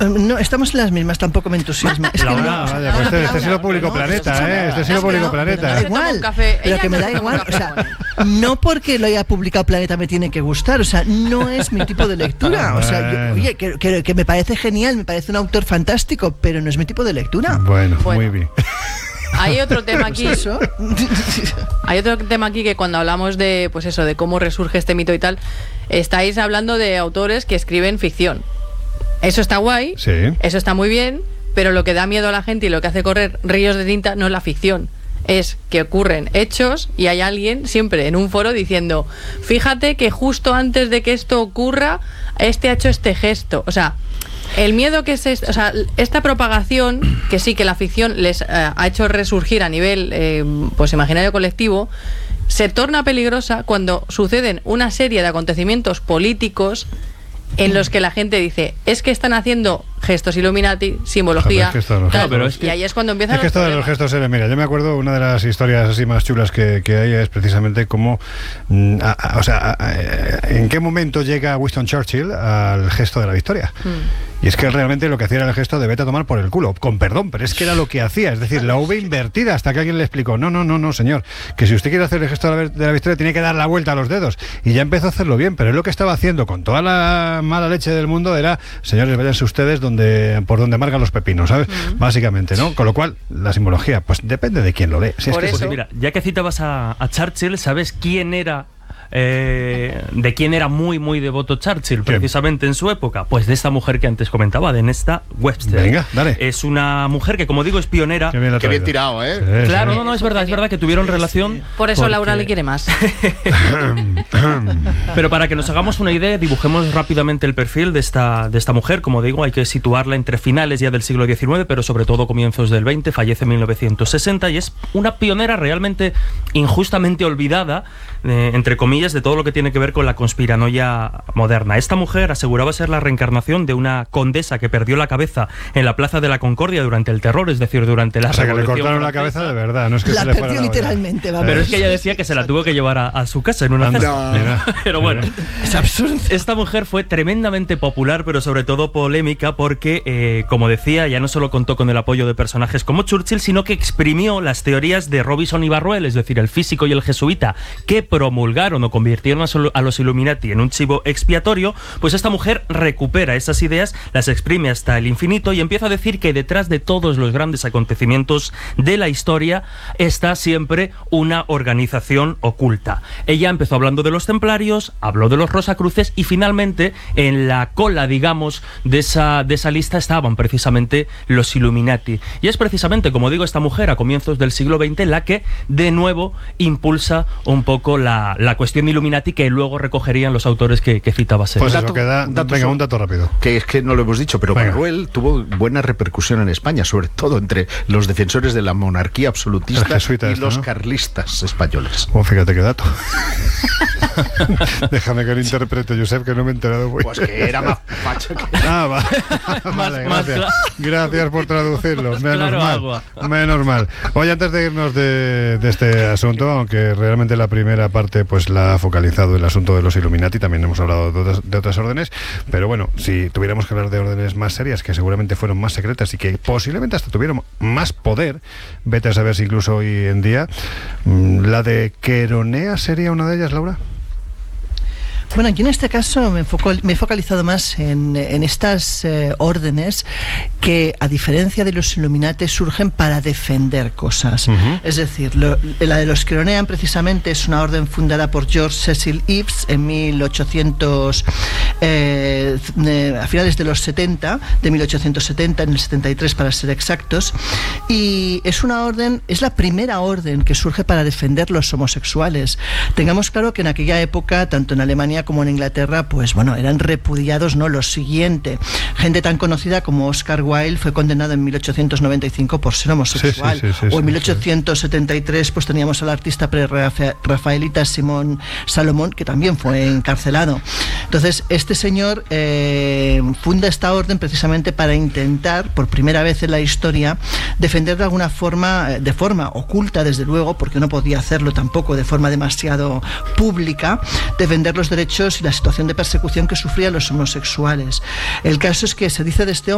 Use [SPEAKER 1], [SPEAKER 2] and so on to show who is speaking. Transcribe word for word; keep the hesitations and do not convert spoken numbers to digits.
[SPEAKER 1] No, estamos en las mismas, tampoco me entusiasma. Es que
[SPEAKER 2] Laura,
[SPEAKER 1] no,
[SPEAKER 2] vaya, pues este, este ha sido Público
[SPEAKER 1] no,
[SPEAKER 2] Planeta, ¿eh? Este ha sido
[SPEAKER 1] es que
[SPEAKER 2] Público
[SPEAKER 1] no,
[SPEAKER 2] Planeta.
[SPEAKER 1] pero me da igual,
[SPEAKER 3] café.
[SPEAKER 1] pero
[SPEAKER 3] Ella
[SPEAKER 1] que me
[SPEAKER 3] no
[SPEAKER 1] da
[SPEAKER 3] se toma
[SPEAKER 1] igual,
[SPEAKER 3] un
[SPEAKER 1] o sea,
[SPEAKER 3] café.
[SPEAKER 1] no porque lo haya publicado Planeta me tiene que gustar, o sea, no es mi tipo de lectura, o sea, yo, oye, que, que, que me parece genial, me parece un autor fantástico, pero no es mi tipo de lectura.
[SPEAKER 2] Bueno,
[SPEAKER 3] Bueno.
[SPEAKER 2] muy bien.
[SPEAKER 3] Hay otro tema aquí.
[SPEAKER 1] Pues eso.
[SPEAKER 3] Hay otro tema aquí que cuando hablamos de, pues eso, de cómo resurge este mito y tal, estáis hablando de autores que escriben ficción. Eso está guay,
[SPEAKER 2] Sí.
[SPEAKER 3] eso está muy bien, pero lo que da miedo a la gente y lo que hace correr ríos de tinta no es la ficción. Es que ocurren hechos y hay alguien siempre en un foro diciendo, fíjate que justo antes de que esto ocurra, este ha hecho este gesto. O sea, el miedo que es, est- o sea, esta propagación, que sí que la ficción les eh, ha hecho resurgir a nivel eh, pues imaginario colectivo, se torna peligrosa cuando suceden una serie de acontecimientos políticos en los que la gente dice, es que están haciendo gestos Illuminati, simbología,
[SPEAKER 2] Joder, es que esto de los
[SPEAKER 3] tal,
[SPEAKER 2] gestos-
[SPEAKER 4] pero es
[SPEAKER 3] y
[SPEAKER 4] que-
[SPEAKER 3] ahí es cuando empiezan
[SPEAKER 2] Es que
[SPEAKER 3] los
[SPEAKER 2] esto de los
[SPEAKER 3] problemas.
[SPEAKER 2] gestos, eh, mira, yo me acuerdo una de las historias así más chulas que, que hay es precisamente cómo, mm, a- a- o sea, a- a- en qué momento llega Winston Churchill al gesto de la victoria.
[SPEAKER 3] Mm.
[SPEAKER 2] Y es que él realmente lo que hacía era el gesto de vete a tomar por el culo, con perdón, pero es que era lo que hacía, es decir, la V invertida, hasta que alguien le explicó, no, no, no, no, señor, que si usted quiere hacer el gesto de la, de la victoria tiene que dar la vuelta a los dedos. Y ya empezó a hacerlo bien, pero él lo que estaba haciendo con toda la mala leche del mundo era, señores, váyanse ustedes donde, por donde marcan los pepinos, ¿sabes?
[SPEAKER 3] Mm.
[SPEAKER 2] Básicamente, ¿no? Con lo cual, la simbología, pues depende de quién lo lee. Si es
[SPEAKER 3] Por
[SPEAKER 2] que
[SPEAKER 3] eso.
[SPEAKER 4] Pues mira, ya que citabas a, a Churchill, ¿sabes quién era? Eh, ¿De quién era muy, muy devoto Churchill,
[SPEAKER 2] ¿Quién?
[SPEAKER 4] precisamente en su época? Pues de esta mujer que antes comentaba, de Nesta Webster.
[SPEAKER 2] Venga, dale.
[SPEAKER 4] Es una mujer que, como digo, es pionera.
[SPEAKER 2] Qué bien, la
[SPEAKER 5] Qué bien
[SPEAKER 2] traído.
[SPEAKER 5] tirado, ¿eh?
[SPEAKER 2] Sí,
[SPEAKER 4] Claro,
[SPEAKER 2] sí.
[SPEAKER 4] no, no, es verdad, es verdad que tuvieron relación.
[SPEAKER 3] Por eso
[SPEAKER 4] porque-
[SPEAKER 3] Laura le quiere más.
[SPEAKER 4] Pero para que nos hagamos una idea, dibujemos rápidamente el perfil de esta, de esta mujer. Como digo, hay que situarla entre finales ya del siglo diecinueve, pero sobre todo comienzos del veinte. Fallece en mil novecientos sesenta y es una pionera realmente injustamente olvidada, eh, entre comillas, de todo lo que tiene que ver con la conspiranoia moderna. Esta mujer aseguraba ser la reencarnación de una condesa que perdió la cabeza en la Plaza de la Concordia durante el terror, es decir, durante la
[SPEAKER 2] O sea, que le
[SPEAKER 4] Revolución
[SPEAKER 2] cortaron la
[SPEAKER 4] Francesa.
[SPEAKER 2] cabeza de verdad, no es que
[SPEAKER 1] La
[SPEAKER 2] se le fuera
[SPEAKER 1] perdió
[SPEAKER 2] la olla.
[SPEAKER 1] literalmente, vamos.
[SPEAKER 4] Pero es que ella decía que se la tuvo que llevar a, a su casa en una
[SPEAKER 2] Anda.
[SPEAKER 4] cesta.
[SPEAKER 2] Mira.
[SPEAKER 4] Pero bueno,
[SPEAKER 1] Es absurdo.
[SPEAKER 4] esta mujer fue tremendamente popular, pero sobre todo polémica porque, eh, como decía, ya no solo contó con el apoyo de personajes como Churchill, sino que exprimió las teorías de Robinson y Barruel, es decir, el físico y el jesuita, que promulgaron o convirtieron a, solo- a los Illuminati en un chivo expiatorio. Pues esta mujer recupera esas ideas, las exprime hasta el infinito y empieza a decir que detrás de todos los grandes acontecimientos de la historia está siempre una organización oculta. Ella empezó hablando de los templarios, habló de los rosacruces y finalmente en la cola, digamos, de esa, de esa lista estaban precisamente los Illuminati. Y es precisamente, como digo, esta mujer a comienzos del siglo veinte la que de nuevo impulsa un poco la, la cuestión Illuminati que luego recogerían los autores que, que citaba Sergio.
[SPEAKER 2] Pues eso,
[SPEAKER 5] Dato-
[SPEAKER 2] queda,
[SPEAKER 5] dato
[SPEAKER 2] venga,
[SPEAKER 5] sobre-
[SPEAKER 2] un dato rápido.
[SPEAKER 5] Que es que no lo hemos dicho, pero
[SPEAKER 2] Venga.
[SPEAKER 5] Barruel tuvo buena repercusión en España, sobre todo entre los defensores de la monarquía absolutista
[SPEAKER 2] El jesuita
[SPEAKER 5] y
[SPEAKER 2] este,
[SPEAKER 5] los
[SPEAKER 2] ¿no?
[SPEAKER 5] carlistas españoles.
[SPEAKER 2] Oh, fíjate qué dato. Déjame que lo interprete, Josep, que no me he enterado muy
[SPEAKER 5] Pues que era más facho que...
[SPEAKER 2] Ah, va. Vale,
[SPEAKER 4] más
[SPEAKER 2] gracias.
[SPEAKER 4] cla-
[SPEAKER 2] Gracias por traducirlo. Menos
[SPEAKER 4] claro,
[SPEAKER 2] mal.
[SPEAKER 4] agua.
[SPEAKER 2] Menos mal. Oye, antes de irnos de, de este asunto, aunque realmente la primera parte pues la ha focalizado el asunto de los Illuminati, también hemos hablado de otras, de otras órdenes, pero bueno, si tuviéramos que hablar de órdenes más serias, que seguramente fueron más secretas y que posiblemente hasta tuvieron más poder, vete a saber si incluso hoy en día, mm, la de Queronea sería una de ellas, Laura.
[SPEAKER 1] Bueno, yo en este caso me, enfoco, me he focalizado más en, en estas eh, órdenes que, a diferencia de los Illuminati, surgen para defender cosas.
[SPEAKER 2] Uh-huh.
[SPEAKER 1] Es decir, lo, la de los Queronean precisamente es una orden fundada por George Cecil Eves en mil ochocientos, eh, eh, a finales de los setenta, de mil ochocientos setenta, en el setenta y tres para ser exactos, y es una orden, es la primera orden que surge para defender los homosexuales. Tengamos claro que en aquella época, tanto en Alemania como en Inglaterra, pues bueno, eran repudiados, ¿no? Lo siguiente, gente tan conocida como Oscar Wilde fue condenado en mil ochocientos noventa y cinco por ser homosexual,
[SPEAKER 2] Sí, sí, sí, sí,
[SPEAKER 1] o en
[SPEAKER 2] sí,
[SPEAKER 1] mil ochocientos setenta y tres pues teníamos al artista pre-rafaelita Simón Salomón, que también fue encarcelado. Entonces este señor eh, funda esta orden precisamente para intentar, por primera vez en la historia, defender de alguna forma, de forma oculta desde luego, porque no podía hacerlo tampoco de forma demasiado pública, defender los derechos y la situación de persecución que sufrían los homosexuales. El caso es que se dice de este hombre